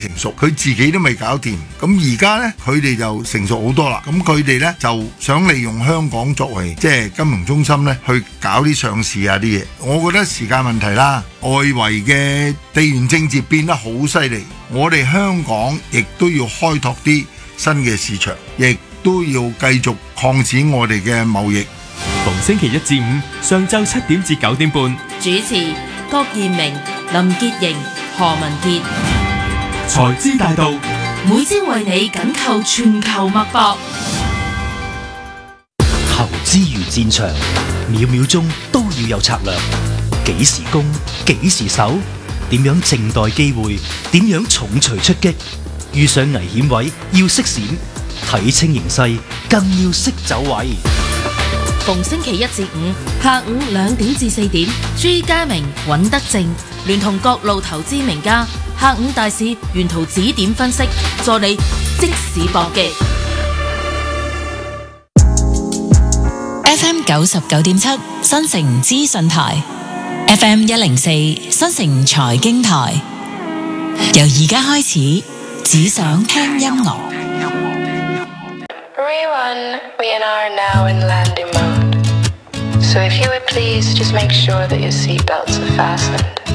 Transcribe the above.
成熟，佢自己都未搞掂。咁而家呢，佢哋就成熟好多啦。咁佢哋呢，就想利用香港作為即係金融中心呢，去搞啲上市啊啲嘢。我覺得時間問題啦，外圍嘅地緣政治變得好犀利，我哋香港亦都要開拓啲新嘅市場，亦都要繼續擴展我哋嘅貿易。 逢星期一至五上晝7點至9點半， 主持郭燕明、林潔瑩、何文傑。 財資大道每朝為你緊扣全球脈搏。 投資如戰場，秒秒鐘都要有策略。幾時攻，幾時守，點樣靜待機會，點樣重錘出擊。遇上危險位要識閃，睇清形勢更要識走位。 逢星期一至五下午2點至4點，朱家明、尹德正聯同各路投資名家，下午大市沿途指點分析，助你即市搏擊。 FM 99.7新城資訊台，FM 104新城財經台。由而家開始，只想聽音樂。 Everyone, we are now in landing mode. So if you would please just make sure that your seatbelts are fastened.